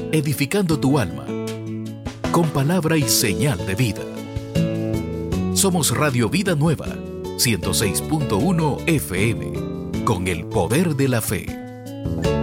edificando tu alma, con palabra y señal de vida. Somos Radio Vida Nueva, 106.1 FM, con el poder de la fe.